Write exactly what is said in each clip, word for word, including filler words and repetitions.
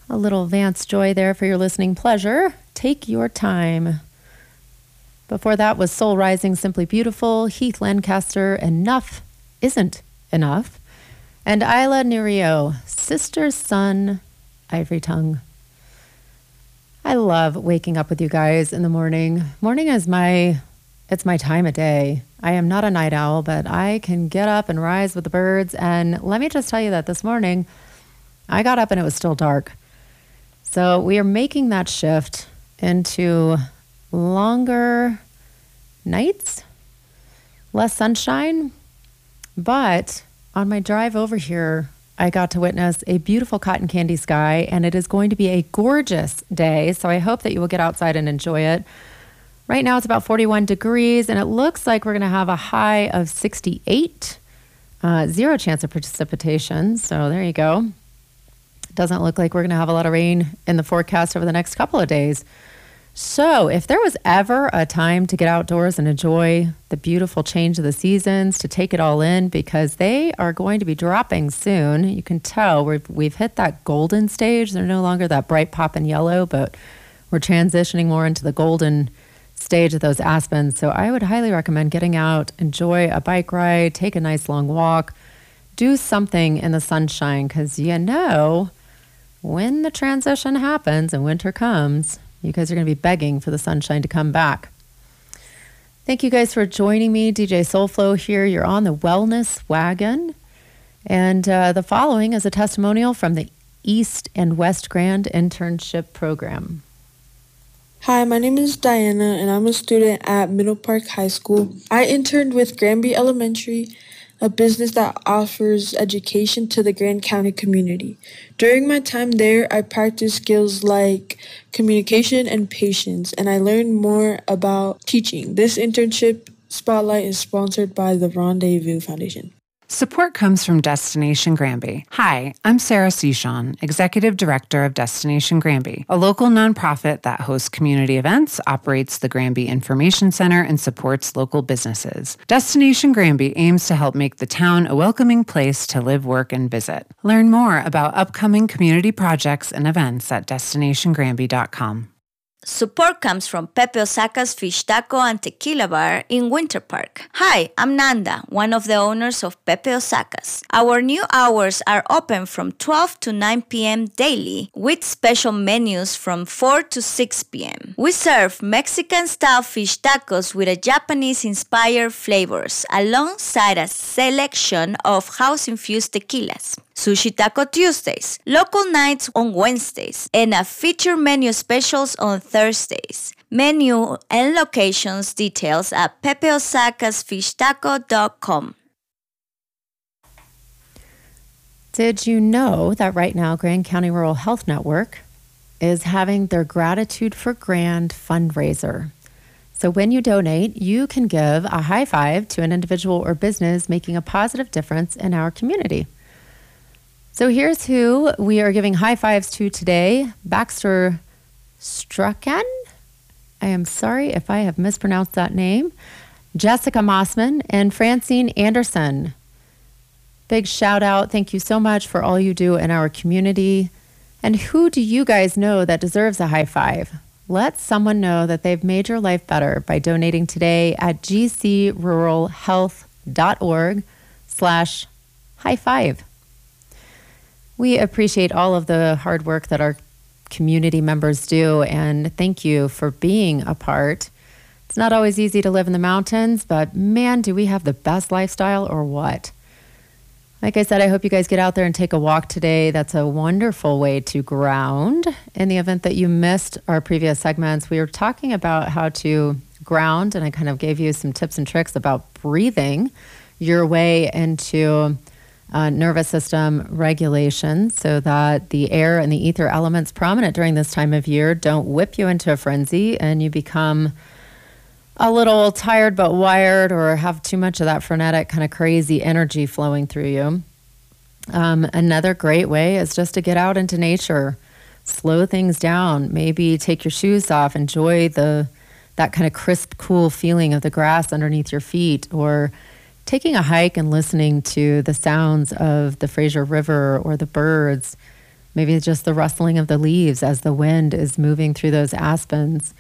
A little Vance Joy there for your listening pleasure. Take your time. Before that was Soul Rising, Simply Beautiful, Heath Lancaster, Enough Isn't Enough, and Isla Nerio, Sister Sun, Ivory Tongue. I love waking up with you guys in the morning. Morning is my, it's my time of day. I am not a night owl, but I can get up and rise with the birds. And let me just tell you that this morning, I got up and it was still dark. So we are making that shift into longer nights, less sunshine. But on my drive over here, I got to witness a beautiful cotton candy sky, and it is going to be a gorgeous day. So I hope that you will get outside and enjoy it. Right now it's about forty-one degrees, and it looks like we're going to have a high of sixty-eight. Uh, zero chance of precipitation. So there you go. It doesn't look like we're going to have a lot of rain in the forecast over the next couple of days. So if there was ever a time to get outdoors and enjoy the beautiful change of the seasons, to take it all in, because they are going to be dropping soon. You can tell we've, we've hit that golden stage. They're no longer that bright pop and yellow, but we're transitioning more into the golden stage of those aspens. So I would highly recommend getting out, enjoy a bike ride, take a nice long walk, do something in the sunshine, because you know when the transition happens and winter comes, you guys are going to be begging for the sunshine to come back. Thank you guys for joining me. D J Soulflow here. You're on the Wellness Wagon. And uh, the following is a testimonial from the East and West Grand Internship Program. Hi, my name is Diana, and I'm a student at Middle Park High School. I interned with Granby Elementary, a business that offers education to the Grand County community. During my time there, I practiced skills like communication and patience, and I learned more about teaching. This internship spotlight is sponsored by the Rendezvous Foundation. Support comes from Destination Granby. Hi, I'm Sarah Sechon, Executive Director of Destination Granby, a local nonprofit that hosts community events, operates the Granby Information Center, and supports local businesses. Destination Granby aims to help make the town a welcoming place to live, work, and visit. Learn more about upcoming community projects and events at destination granby dot com. Support comes from Pepe Osaka's Fish Taco and Tequila Bar in Winter Park. Hi, I'm Nanda, one of the owners of Pepe Osaka's. Our new hours are open from twelve to nine p.m. daily, with special menus from four to six p.m. We serve Mexican-style fish tacos with a Japanese-inspired flavors, alongside a selection of house-infused tequilas. Sushi Taco Tuesdays, local nights on Wednesdays, and a feature menu specials on Thursdays. Menu and locations details at pepe osacas fish taco dot com. Did you know that right now Grand County Rural Health Network is having their Gratitude for Grand fundraiser? So when you donate, you can give a high five to an individual or business making a positive difference in our community. So here's who we are giving high fives to today. Baxter Strachan. I am sorry if I have mispronounced that name. Jessica Mossman and Francine Anderson. Big shout out. Thank you so much for all you do in our community. And who do you guys know that deserves a high five? Let someone know that they've made your life better by donating today at gcruralhealth.org slash high five. We appreciate all of the hard work that our community members do, and thank you for being a part. It's not always easy to live in the mountains, but man, do we have the best lifestyle or what? Like I said, I hope you guys get out there and take a walk today. That's a wonderful way to ground. In the event that you missed our previous segments, we were talking about how to ground, and I kind of gave you some tips and tricks about breathing your way into Uh, nervous system regulation so that the air and the ether elements prominent during this time of year don't whip you into a frenzy and you become a little tired but wired, or have too much of that frenetic kind of crazy energy flowing through you. Um, another great way is just to get out into nature, slow things down, maybe take your shoes off, enjoy the that kind of crisp, cool feeling of the grass underneath your feet, or taking a hike and listening to the sounds of the Fraser River or the birds. Maybe it's just the rustling of the leaves as the wind is moving through those aspens.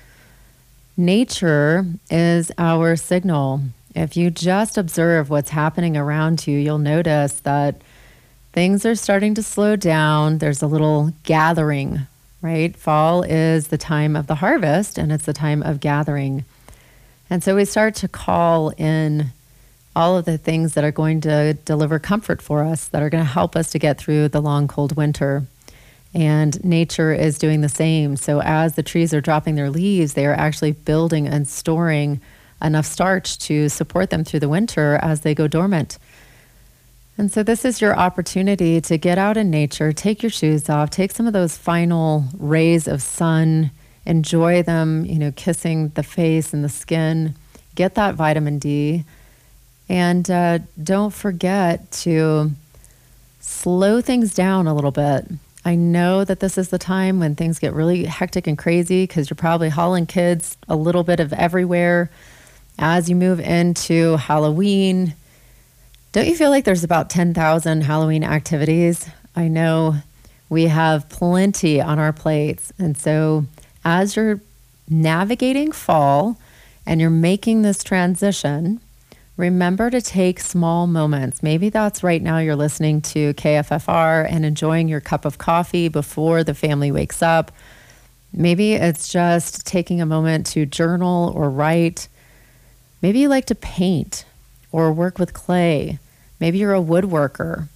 Nature is our signal. If you just observe what's happening around you, you'll notice that things are starting to slow down. There's a little gathering, right? Fall is the time of the harvest, and it's the time of gathering. And so we start to call in all of the things that are going to deliver comfort for us, that are going to help us to get through the long, cold winter. And nature is doing the same. So as the trees are dropping their leaves, they are actually building and storing enough starch to support them through the winter as they go dormant. And so this is your opportunity to get out in nature, take your shoes off, take some of those final rays of sun, enjoy them, you know, kissing the face and the skin, get that vitamin D. And uh, don't forget to slow things down a little bit. I know that this is the time when things get really hectic and crazy because you're probably hauling kids a little bit of everywhere. As you move into Halloween, don't you feel like there's about ten thousand Halloween activities? I know we have plenty on our plates. And so as you're navigating fall and you're making this transition, remember to take small moments. Maybe that's right now you're listening to K F F R and enjoying your cup of coffee before the family wakes up. Maybe it's just taking a moment to journal or write. Maybe you like to paint or work with clay. Maybe you're a woodworker.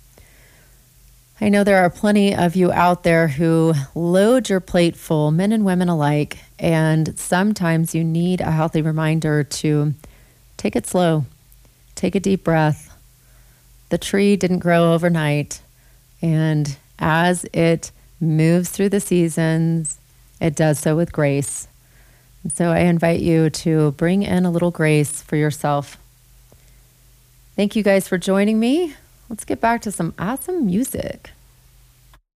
I know there are plenty of you out there who load your plate full, men and women alike, and sometimes you need a healthy reminder to take it slow. Take a deep breath. The tree didn't grow overnight, and as it moves through the seasons, it does so with grace. And so I invite you to bring in a little grace for yourself. Thank you guys for joining me. Let's get back to some awesome music.